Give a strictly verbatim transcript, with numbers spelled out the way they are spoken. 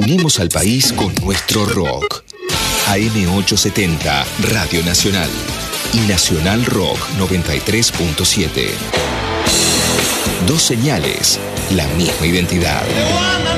Unimos al país con nuestro rock. A M ochocientos setenta, Radio Nacional. Y Nacional Rock noventa y tres punto siete. Dos señales, la misma identidad.